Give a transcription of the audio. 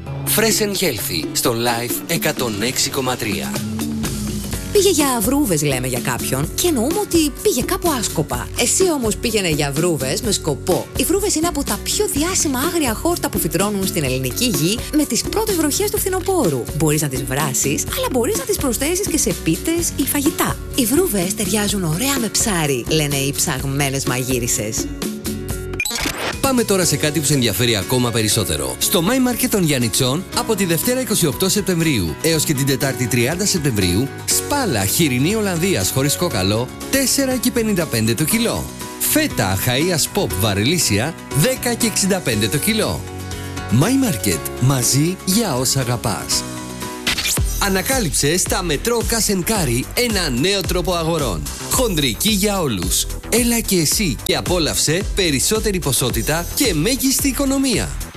Fresh and Healthy στο Life 106,3. Πήγε για βρούβες, λέμε για κάποιον, και εννοούμε ότι πήγε κάπου άσκοπα. Εσύ όμως πήγαινε για βρούβες με σκοπό. Οι βρούβες είναι από τα πιο διάσημα άγρια χόρτα που φυτρώνουν στην ελληνική γη με τις πρώτες βροχές του φθινοπόρου. Μπορείς να τις βράσεις, αλλά μπορείς να τις προσθέσεις και σε πίτες ή φαγητά. Οι βρούβες ταιριάζουν ωραία με ψάρι, λένε οι ψαγμένες μαγείρισες. Πάμε τώρα σε κάτι που σε ενδιαφέρει ακόμα περισσότερο. Στο My Market των Γιαννιτσών, από τη Δευτέρα 28 Σεπτεμβρίου έως και την Τετάρτη 30 Σεπτεμβρίου, σπάλα χοιρινή Ολλανδίας χωρίς κόκαλο, 4,55 το κιλό. Φέτα Χαΐας Pop βαρελίσια, 10,65 το κιλό. My Market, μαζί για όσα αγαπάς. Ανακάλυψε στα Μετρό Cash & Carry ένα νέο τρόπο αγορών. Χοντρική για όλους. Έλα και εσύ και απόλαυσε περισσότερη ποσότητα και μέγιστη οικονομία.